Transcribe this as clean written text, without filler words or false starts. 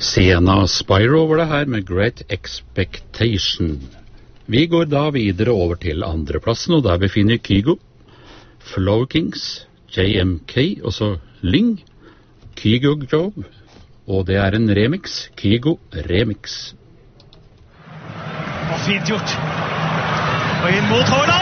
Sienna Spyro var det her med Great Expectation. Vi går da videre over til andreplassen, og der befinner Kygo, Flow Kings, JMK, og så Lyng, Kygo Job, og det er en remix, Kygo Remix. Og fint gjort. Og inn mot Haaland!